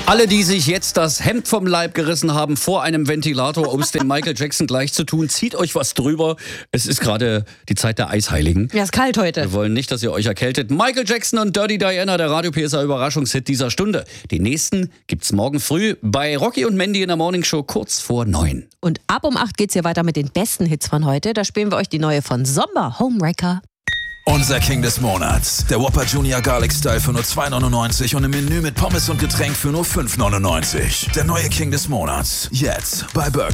Alle, die sich jetzt das Hemd vom Leib gerissen haben vor einem Ventilator, um es dem Michael Jackson gleich zu tun, zieht euch was drüber. Es ist gerade die Zeit der Eisheiligen. Ja, ist kalt heute. Wir wollen nicht, dass ihr euch erkältet. Michael Jackson und Dirty Diana, der Radio PSA Überraschungshit dieser Stunde. Den nächsten gibt's morgen früh bei Rocky und Mandy in der Morningshow kurz vor 9. Und ab um 8 geht's hier weiter mit den besten Hits von heute. Da spielen wir euch die neue von Sommer, Homewrecker. Unser King des Monats. Der Whopper Junior Garlic Style für nur 2,99 und im Menü mit Pommes und Getränk für nur 5,99. Der neue King des Monats. Jetzt bei Burger.